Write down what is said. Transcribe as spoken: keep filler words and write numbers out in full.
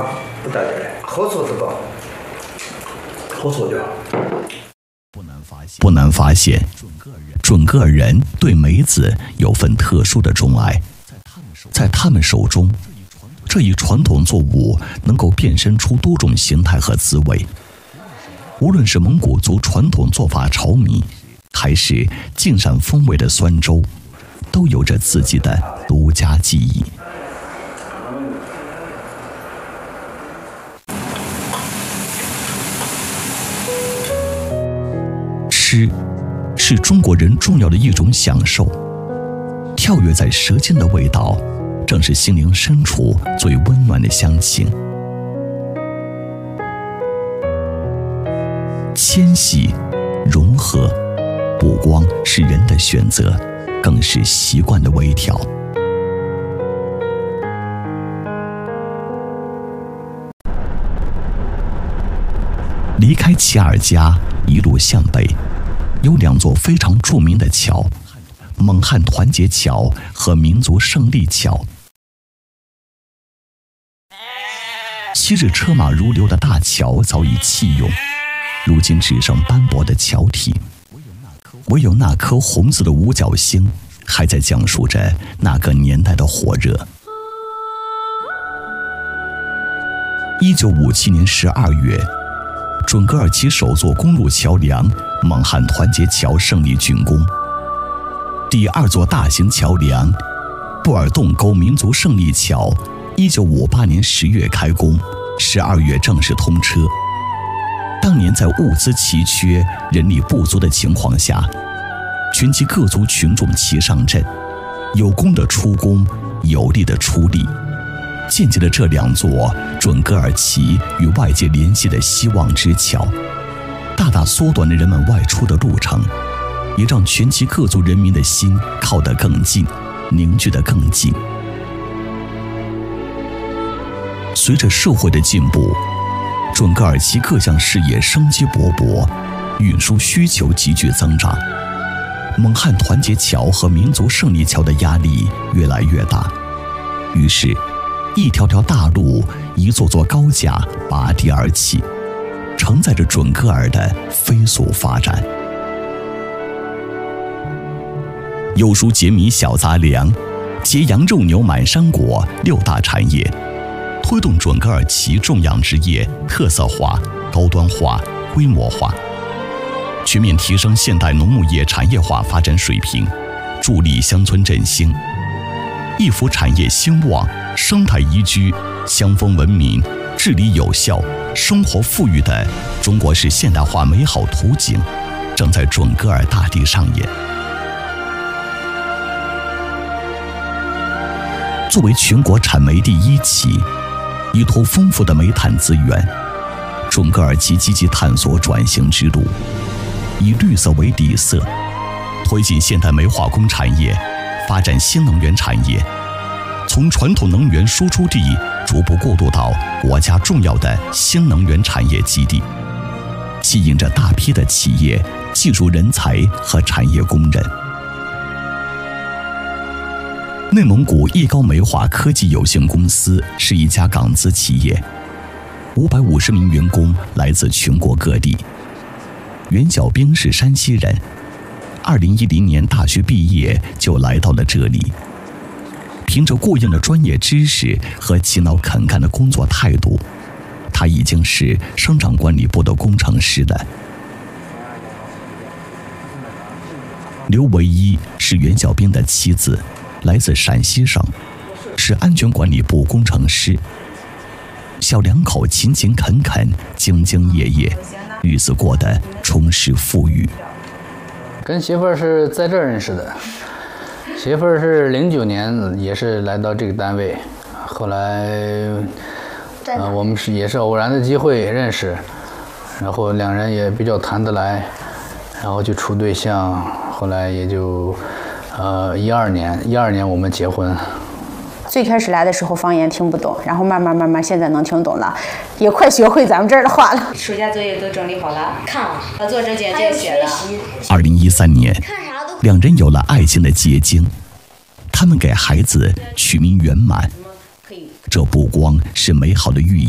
不大点儿，好处是高，好处就好。 不难发现，准噶尔人对梅子有份特殊的钟爱，在他们手中，这一传统作物能够变身出多种形态和滋味。无论是蒙古族传统做法炒米，还是晋陕风味的酸粥，都有着自己的独家记忆。吃是中国人重要的一种享受，跳跃在舌尖的味道，正是心灵深处最温暖的乡情。迁徙、融合，不光是人的选择，更是习惯的微调。离开齐尔家，一路向北，有两座非常著名的桥：蒙汉团结桥和民族胜利桥。昔日车马如流的大桥早已弃用，如今只剩斑驳的桥体，唯有那颗红色的五角星还在讲述着那个年代的火热。一九五七年十二月，准噶尔旗首座公路桥梁蒙汉团结桥胜利竣工，第二座大型桥梁布尔洞沟民族胜利桥一九五八年十月开工，十二月正式通车。当年在物资奇缺、人力不足的情况下，群集各族群众齐上阵，有功的出功，有力的出力，建起了这两座准噶尔旗与外界联系的希望之桥，大大缩短了人们外出的路程，也让群集各族人民的心靠得更近，凝聚得更近。随着社会的进步，准噶尔旗各项事业生机勃勃，运输需求急剧增长，蒙汉团结桥和民族胜利桥的压力越来越大，于是一条条大路，一座座高架拔地而起，承载着准噶尔的飞速发展。有书节米小杂粮，结羊肉牛满山果六大产业，推动准噶尔旗种养殖业特色化、高端化、规模化，全面提升现代农牧业产业化发展水平，助力乡村振兴，一幅产业兴旺、生态宜居、乡风文明、治理有效、生活富裕的中国式现代化美好图景，正在准噶尔大地上演。作为全国产煤第一旗，依托丰富的煤炭资源，准噶尔旗积极探索转型之路，以绿色为底色，推进现代煤化工产业，发展新能源产业，从传统能源输出地逐步过渡到国家重要的新能源产业基地，吸引着大批的企业、技术人才和产业工人。内蒙古易高煤化科技有限公司是一家港资企业，五百五十名员工来自全国各地。袁小兵是山西人，二零一零年大学毕业就来到了这里，凭着过硬的专业知识和勤劳肯干的工作态度，他已经是生产管理部的工程师了。刘唯一是袁小兵的妻子，来自陕西省，是安全管理部工程师。小两口勤勤恳恳、兢兢业业，日子过得充实富裕。 跟媳妇儿是在这儿认识的，媳妇儿是零九年也是来到这个单位，后来，呃，我们是也是偶然的机会认识，然后两人也比较谈得来，然后就处对象，后来也就。呃，一二年，一二年我们结婚。 最开始来的时候方言听不懂，然后慢慢慢慢现在能听懂了，也快学会咱们这儿的话了。 暑假作业都整理好了，看了，作者简介写的。 二零一三年，两人有了爱情的结晶，他们给孩子取名圆满，这不光是美好的寓